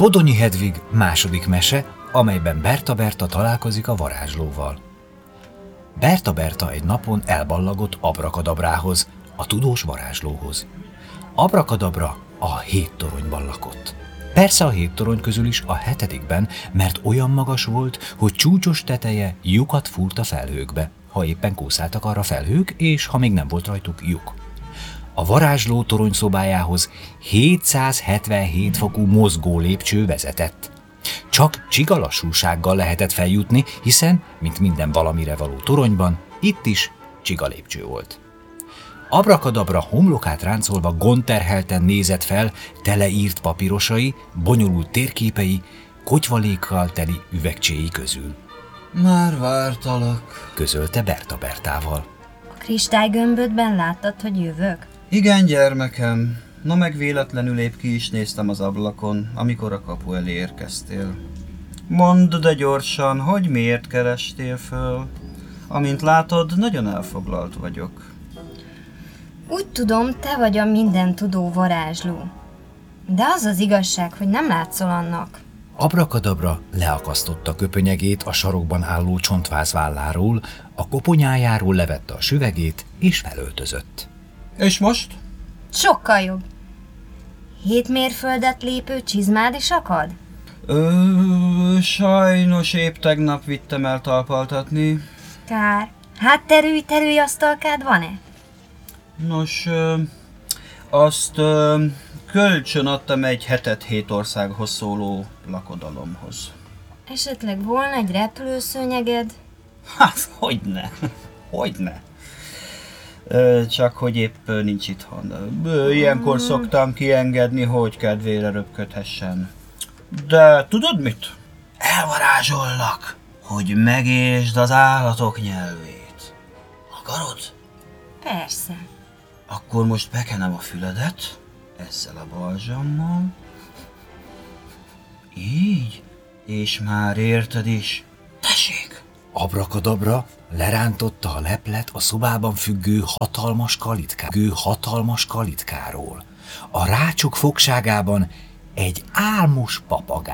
Podonyi Hedvig második mese, amelyben Berta találkozik a varázslóval. Berta egy napon elballagott Abrakadabrához, a tudós varázslóhoz. Abrakadabra a 7 toronyban lakott. Persze a 7 torony közül is a 7-ben, mert olyan magas volt, hogy csúcsos teteje lyukat fúrt a felhőkbe, ha éppen kószáltak arra felhők, és ha még nem volt rajtuk lyuk. A varázsló toronyszobájához 777 fokú mozgó lépcső vezetett. Csak csigalassúsággal lehetett feljutni, hiszen, mint minden valamire való toronyban, itt is csigalépcső volt. Abrakadabra homlokát ráncolva gondterhelten nézett fel teleírt papírosai, bonyolult térképei, kotyvalékkal teli üvegcséi közül. Már vártalak, közölte Bertával. A kristálygömbödben láttad, hogy jövök? Igen, gyermekem. Na meg véletlenül épp ki is néztem az ablakon, amikor a kapu elé érkeztél. Mondd de gyorsan, hogy miért kerestél föl? Amint látod, nagyon elfoglalt vagyok. Úgy tudom, te vagy a mindentudó varázsló. De az az igazság, hogy nem látszol annak. Abrakadabra leakasztotta köpönyegét a sarokban álló csontváz válláról, a koponyájáról levette a süvegét és felöltözött. És most? Sokkal jobb. 7 mérföldet lépő csizmád is akad? Sajnos épp tegnap vittem el talpaltatni. Kár. Hát terülj asztalkád van-e? Nos, azt kölcsön adtam egy 7 országhoz szóló lakodalomhoz. Esetleg volna egy repülőszőnyeged? Hát, hogyne. Csak hogy épp nincs itthon. Ilyenkor szoktam kiengedni, hogy kedvére röpködhessen. De tudod mit? Elvarázsollak, hogy megértsd az állatok nyelvét. Akarod? Persze. Akkor most bekenem a füledet, ezzel a balzsammal. Így, és már érted is. Tessék! Abrakadabra lerántotta a leplet a szobában függő hatalmas kalitkáról. A rácsok fogságában egy álmos papagáj